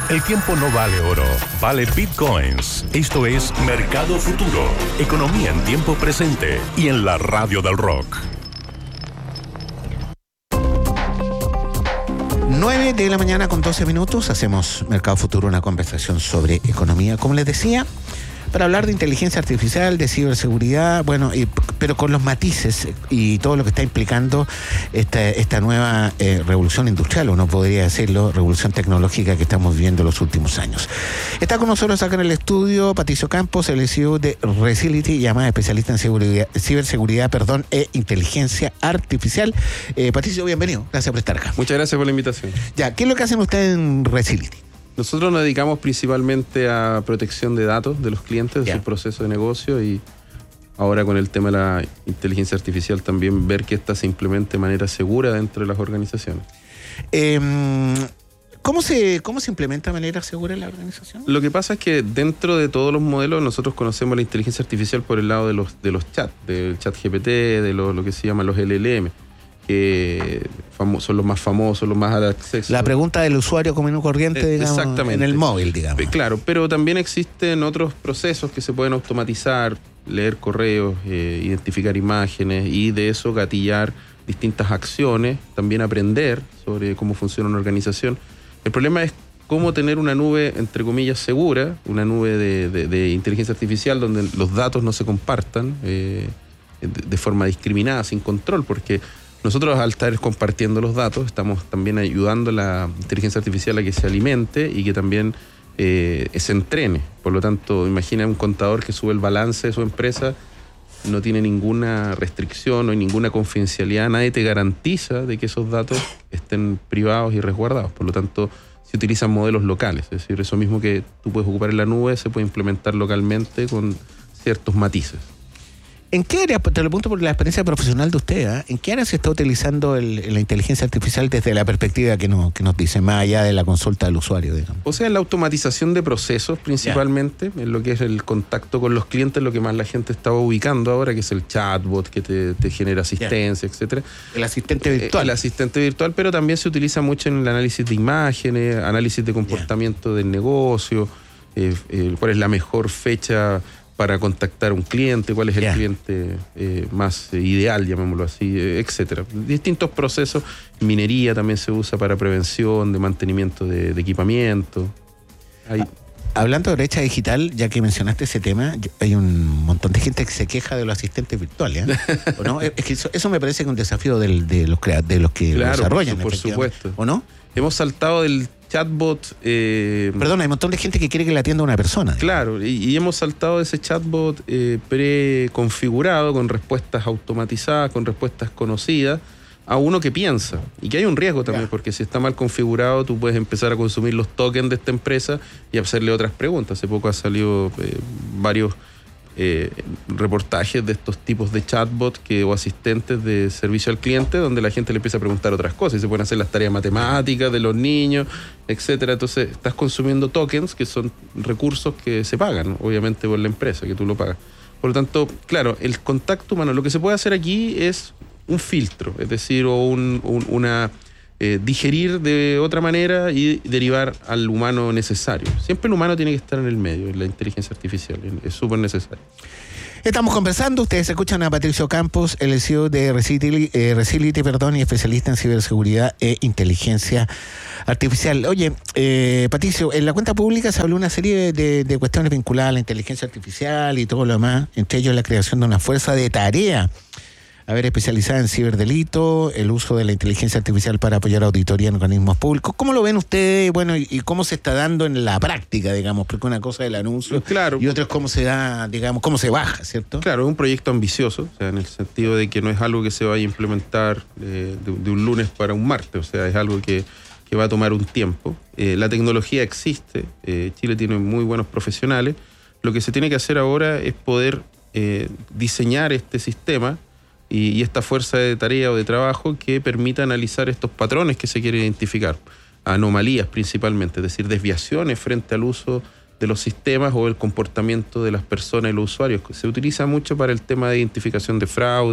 El tiempo no vale oro, vale bitcoins. Esto es Mercado Futuro, economía en tiempo presente y en la radio del rock. 9 de la mañana con 12 minutos, hacemos Mercado Futuro, una conversación sobre economía, como les decía, para hablar de inteligencia artificial, de ciberseguridad, bueno, pero con los matices y todo lo que está implicando esta nueva revolución industrial, uno podría decirlo, revolución tecnológica que estamos viviendo en los últimos años. Está con nosotros acá en el estudio Patricio Campos, el CEO de Resility, y además especialista en ciberseguridad e inteligencia artificial. Patricio, bienvenido, gracias por estar acá. Muchas gracias por la invitación. Ya, ¿qué es lo que hacen ustedes en Resility? Nosotros nos dedicamos principalmente a protección de datos de los clientes, de su proceso de negocio, y ahora con el tema de la inteligencia artificial también ver que esta se implemente de manera segura dentro de las organizaciones. ¿Cómo se implementa de manera segura en la organización? Lo que pasa es que dentro de todos los modelos nosotros conocemos la inteligencia artificial por el lado de los chats, del chat GPT, de lo que se llama los LLM. Que son los más famosos, los más al acceso. La pregunta del usuario común y corriente, digamos, en el móvil, digamos. Claro, pero también existen otros procesos que se pueden automatizar, leer correos, identificar imágenes y de eso gatillar distintas acciones, también aprender sobre cómo funciona una organización. El problema es cómo tener una nube, entre comillas, segura, una nube de inteligencia artificial donde los datos no se compartan de forma discriminada, sin control, porque nosotros, al estar compartiendo los datos, estamos también ayudando a la inteligencia artificial a que se alimente y que también se entrene. Por lo tanto, imagina un contador que sube el balance de su empresa, no tiene ninguna restricción, no hay ninguna confidencialidad, nadie te garantiza de que esos datos estén privados y resguardados. Por lo tanto, se utilizan modelos locales. Es decir, eso mismo que tú puedes ocupar en la nube se puede implementar localmente con ciertos matices. ¿En qué área, te lo pregunto por la experiencia profesional de usted, en qué área se está utilizando la inteligencia artificial desde la perspectiva que nos dice, más allá de la consulta del usuario, digamos? O sea, en la automatización de procesos principalmente, en lo que es el contacto con los clientes, lo que más la gente está ubicando ahora, que es el chatbot que te genera asistencia, etcétera. El asistente virtual. El asistente virtual, pero también se utiliza mucho en el análisis de imágenes, análisis de comportamiento del negocio, cuál es la mejor fecha para contactar a un cliente, cuál es el cliente más ideal, llamémoslo así, etcétera. Distintos procesos. Minería también se usa para prevención, de mantenimiento de equipamiento. Hablando de brecha digital, ya que mencionaste ese tema, hay un montón de gente que se queja de los asistentes virtuales, ¿o no? Es que eso me parece que es un desafío de los que lo desarrollan. Por supuesto. ¿O no? Hemos saltado del chatbot. Perdón, hay un montón de gente que quiere que le atienda una persona. Claro, y hemos saltado de ese chatbot preconfigurado, con respuestas automatizadas, con respuestas conocidas, a uno que piensa. Y que hay un riesgo también, porque si está mal configurado, tú puedes empezar a consumir los tokens de esta empresa y hacerle otras preguntas. Hace poco ha salido varios reportajes de estos tipos de chatbots o asistentes de servicio al cliente, donde la gente le empieza a preguntar otras cosas y se pueden hacer las tareas matemáticas de los niños, etcétera. Entonces estás consumiendo tokens, que son recursos que se pagan, obviamente, por la empresa, que tú lo pagas. Por lo tanto, claro, el contacto humano, lo que se puede hacer aquí es un filtro, es decir, digerir de otra manera y derivar al humano necesario. Siempre el humano tiene que estar en el medio, en la inteligencia artificial, es súper necesario. Estamos conversando, ustedes escuchan a Patricio Campos, el CEO de Resility, y especialista en ciberseguridad e inteligencia artificial. Oye, Patricio, en la cuenta pública se habló una serie de cuestiones vinculadas a la inteligencia artificial y todo lo demás, entre ellos la creación de una fuerza de tarea especializada en ciberdelito, el uso de la inteligencia artificial para apoyar auditoría en organismos públicos. ¿Cómo lo ven ustedes? Bueno, y cómo se está dando en la práctica, digamos, porque una cosa es el anuncio, claro, y otra es cómo se da, digamos, cómo se baja, ¿cierto? Claro, es un proyecto ambicioso, o sea, en el sentido de que no es algo que se vaya a implementar de un lunes para un martes, o sea, es algo que va a tomar un tiempo. La tecnología existe, Chile tiene muy buenos profesionales. Lo que se tiene que hacer ahora es poder diseñar este sistema y esta fuerza de tarea o de trabajo que permita analizar estos patrones que se quieren identificar, anomalías principalmente, es decir, desviaciones frente al uso de los sistemas o el comportamiento de las personas y los usuarios. Se utiliza mucho para el tema de identificación de fraude,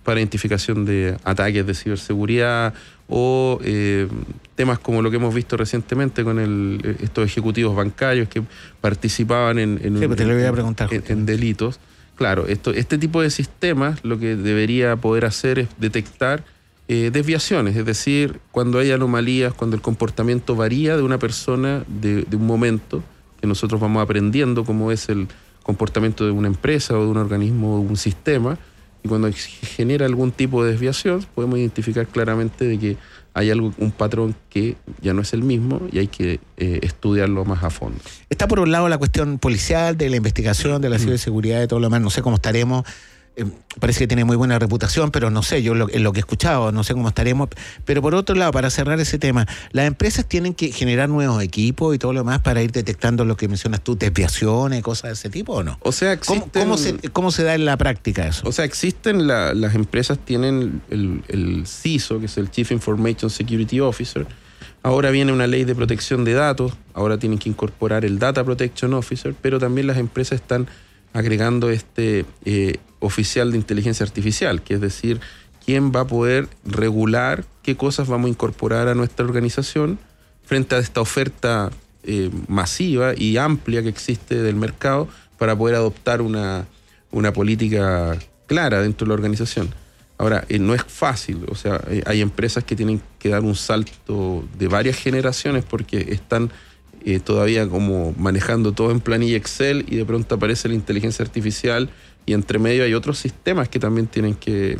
para identificación de ataques de ciberseguridad o temas como lo que hemos visto recientemente con estos ejecutivos bancarios que participaban en te lo voy a preguntar, en delitos. Claro, este tipo de sistemas lo que debería poder hacer es detectar desviaciones, es decir, cuando hay anomalías, cuando el comportamiento varía de una persona de un momento, que nosotros vamos aprendiendo cómo es el comportamiento de una empresa o de un organismo o de un sistema, y cuando genera algún tipo de desviación, podemos identificar claramente de que hay un patrón que ya no es el mismo y hay que estudiarlo más a fondo. Está por un lado la cuestión policial, de la investigación, de la ciberseguridad, de todo lo demás. No sé cómo estaremos. Parece que tiene muy buena reputación, pero no sé, yo lo que he escuchado, no sé cómo estaremos. Pero por otro lado, para cerrar ese tema, las empresas tienen que generar nuevos equipos y todo lo demás para ir detectando lo que mencionas tú, desviaciones, cosas de ese tipo, ¿o no? O sea, ¿Cómo se da en la práctica eso? O sea, las empresas tienen el CISO, que es el Chief Information Security Officer. Ahora viene una ley de protección de datos, ahora tienen que incorporar el Data Protection Officer, pero también las empresas están agregando oficial de inteligencia artificial, que es decir, quién va a poder regular qué cosas vamos a incorporar a nuestra organización frente a esta oferta masiva y amplia que existe del mercado para poder adoptar una política clara dentro de la organización. Ahora, no es fácil, o sea, hay empresas que tienen que dar un salto de varias generaciones porque están todavía como manejando todo en planilla Excel y de pronto aparece la inteligencia artificial y entre medio hay otros sistemas que también tienen que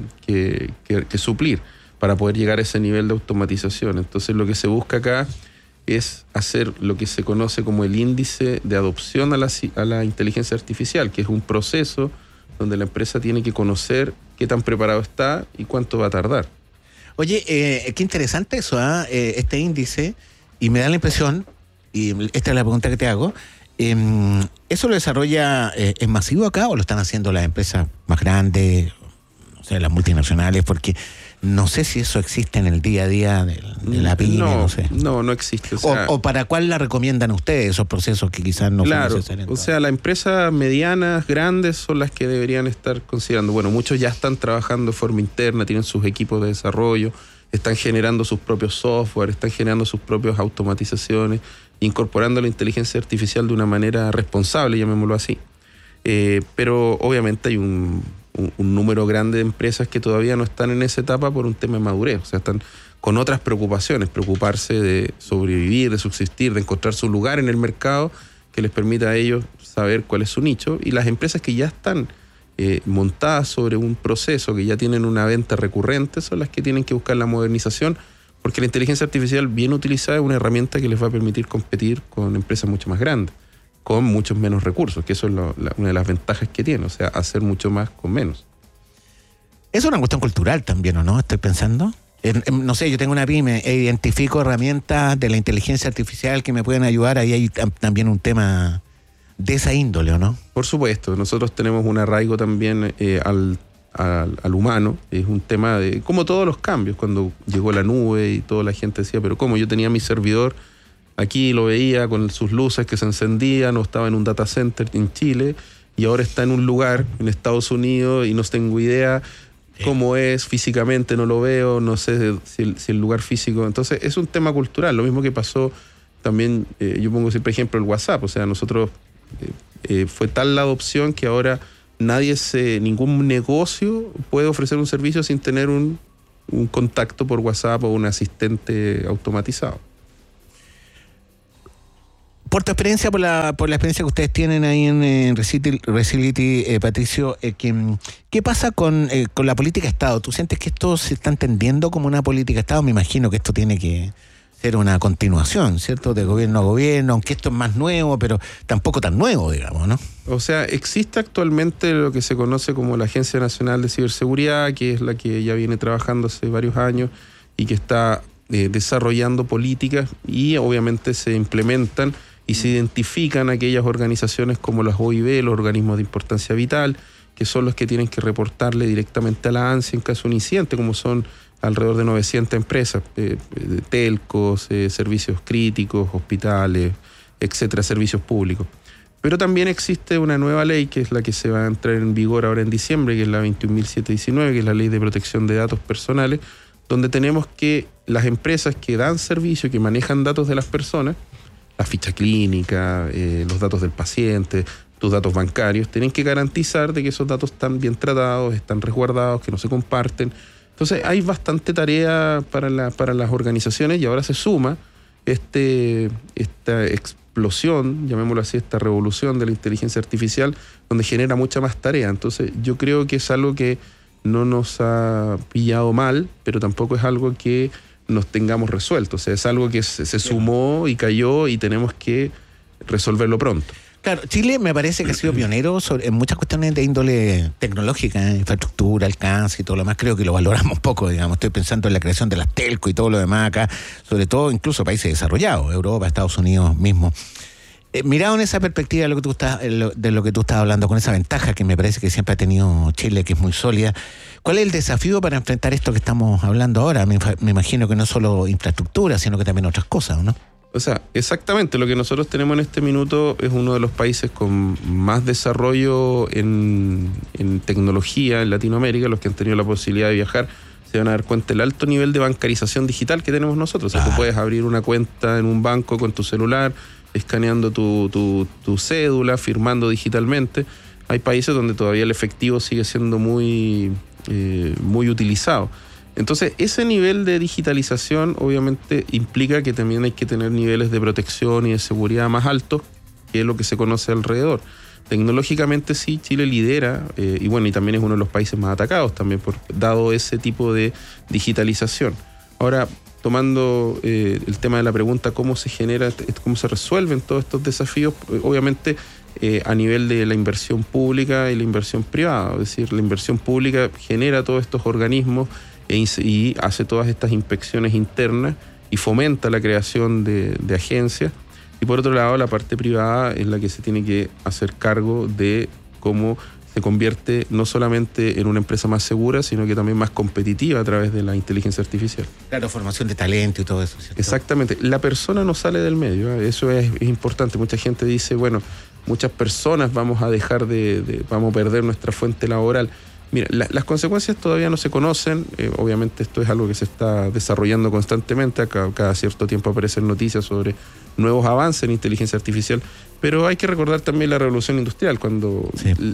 suplir para poder llegar a ese nivel de automatización. Entonces lo que se busca acá es hacer lo que se conoce como el índice de adopción a la inteligencia artificial, que es un proceso donde la empresa tiene que conocer qué tan preparado está y cuánto va a tardar. Oye, qué interesante eso, este índice, y me da la impresión, y esta es la pregunta que te hago, ¿eso lo desarrolla en masivo acá o lo están haciendo las empresas más grandes, o sea, las multinacionales? Porque no sé si eso existe en el día a día de la pyme, no sé. No existe. O para cuál la recomiendan ustedes esos procesos que quizás no son necesarios. O sea, las empresas medianas, grandes son las que deberían estar considerando. Bueno, muchos ya están trabajando de forma interna, tienen sus equipos de desarrollo, están generando sus propios software, están generando sus propias automatizaciones, incorporando la inteligencia artificial de una manera responsable, llamémoslo así. Pero obviamente hay un número grande de empresas que todavía no están en esa etapa por un tema de madurez, o sea, están con otras preocupaciones, preocuparse de sobrevivir, de subsistir, de encontrar su lugar en el mercado que les permita a ellos saber cuál es su nicho, y las empresas que ya están montadas sobre un proceso, que ya tienen una venta recurrente, son las que tienen que buscar la modernización, porque la inteligencia artificial bien utilizada es una herramienta que les va a permitir competir con empresas mucho más grandes, con muchos menos recursos, que eso es una de las ventajas que tiene, o sea, hacer mucho más con menos. Es una cuestión cultural también, ¿o no? Estoy pensando. No sé, yo tengo una pyme, identifico herramientas de la inteligencia artificial que me pueden ayudar, ahí hay también un tema de esa índole, ¿o no? Por supuesto, nosotros tenemos un arraigo también al humano, es un tema de, como todos los cambios, cuando llegó la nube y toda la gente decía, pero ¿cómo? Yo tenía mi servidor, aquí lo veía con sus luces que se encendían, o estaba en un data center en Chile, y ahora está en un lugar en Estados Unidos y no tengo idea cómo es físicamente, no lo veo, no sé si el lugar físico. Entonces es un tema cultural, lo mismo que pasó también, yo pongo siempre ejemplo el WhatsApp, o sea, nosotros fue tal la adopción que ahora ningún negocio puede ofrecer un servicio sin tener un contacto por WhatsApp o un asistente automatizado. Por tu experiencia, por la experiencia que ustedes tienen ahí en Resility, Patricio, ¿qué pasa con la política de Estado? ¿Tú sientes que esto se está entendiendo como una política de Estado? Me imagino que esto tiene que ser una continuación, ¿cierto? De gobierno a gobierno, aunque esto es más nuevo, pero tampoco tan nuevo, digamos, ¿no? O sea, existe actualmente lo que se conoce como la Agencia Nacional de Ciberseguridad, que es la que ya viene trabajando hace varios años y que está desarrollando políticas, y obviamente se implementan y se identifican aquellas organizaciones como las OIV, los organismos de importancia vital, que son los que tienen que reportarle directamente a la ANSI en caso de un incidente, como son alrededor de 900 empresas, telcos, servicios críticos, hospitales, etcétera, servicios públicos. Pero también existe una nueva ley, que es la que se va a entrar en vigor ahora en diciembre, que es la 21.719, que es la Ley de Protección de Datos Personales, donde tenemos que las empresas que dan servicio, que manejan datos de las personas, la ficha clínica, los datos del paciente, tus datos bancarios, tienen que garantizar de que esos datos están bien tratados, están resguardados, que no se comparten. Entonces hay bastante tarea para las organizaciones, y ahora se suma esta explosión, llamémoslo así, esta revolución de la inteligencia artificial, donde genera mucha más tarea. Entonces yo creo que es algo que no nos ha pillado mal, pero tampoco es algo que nos tengamos resuelto. O sea, es algo que se sumó y cayó, y tenemos que resolverlo pronto. Claro, Chile me parece que ha sido pionero en muchas cuestiones de índole tecnológica, infraestructura, alcance y todo lo demás. Creo que lo valoramos poco, digamos. Estoy pensando en la creación de las telco y todo lo demás acá, sobre todo incluso países desarrollados, Europa, Estados Unidos mismo. Mirado en esa perspectiva de lo que tú estás hablando, con esa ventaja que me parece que siempre ha tenido Chile, que es muy sólida, ¿cuál es el desafío para enfrentar esto que estamos hablando ahora? Me imagino que no solo infraestructura, sino que también otras cosas, ¿no? O sea, exactamente, lo que nosotros tenemos en este minuto es uno de los países con más desarrollo en tecnología en Latinoamérica. Los que han tenido la posibilidad de viajar se van a dar cuenta del alto nivel de bancarización digital que tenemos nosotros. O sea, tú puedes abrir una cuenta en un banco con tu celular, escaneando tu cédula, firmando digitalmente. Hay países donde todavía el efectivo sigue siendo muy utilizado. Entonces, ese nivel de digitalización obviamente implica que también hay que tener niveles de protección y de seguridad más altos que es lo que se conoce alrededor. Tecnológicamente sí, Chile lidera, y también es uno de los países más atacados también, dado ese tipo de digitalización. Ahora, tomando el tema de la pregunta, cómo se resuelven todos estos desafíos, obviamente a nivel de la inversión pública y la inversión privada. Es decir, la inversión pública genera todos estos organismos y hace todas estas inspecciones internas y fomenta la creación de agencias. Y por otro lado, la parte privada es la que se tiene que hacer cargo de cómo se convierte no solamente en una empresa más segura, sino que también más competitiva a través de la inteligencia artificial. Claro, formación de talento y todo eso, ¿cierto? Exactamente. La persona no sale del medio, ¿eh? Eso es importante. Mucha gente dice, muchas personas vamos a vamos a perder nuestra fuente laboral. Mira, las consecuencias todavía no se conocen. Obviamente esto es algo que se está desarrollando constantemente. Cada cierto tiempo aparecen noticias sobre nuevos avances en inteligencia artificial. Pero hay que recordar también la revolución industrial. Cuando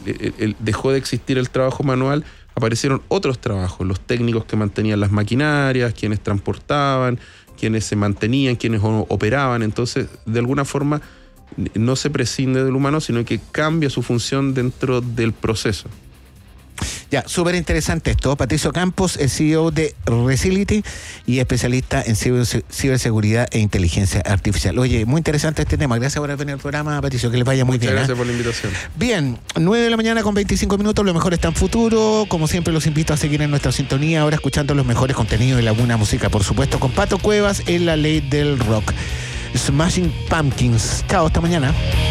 dejó de existir el trabajo manual, aparecieron otros trabajos. Los técnicos que mantenían las maquinarias, quienes transportaban, quienes se mantenían, quienes operaban. Entonces, de alguna forma, no se prescinde del humano, sino que cambia su función dentro del proceso. Ya, súper interesante esto. Patricio Campos, el CEO de Recility y especialista en ciberseguridad e inteligencia artificial. Oye, muy interesante este tema. Gracias por haber venido al programa, Patricio, que les vaya muy bien. Muchas gracias por la invitación. Bien, 9:00 con 25 minutos, lo mejor está en futuro. Como siempre, los invito a seguir en nuestra sintonía, ahora escuchando los mejores contenidos de la buena música, por supuesto, con Pato Cuevas en la ley del rock. Smashing Pumpkins. Chao, hasta mañana.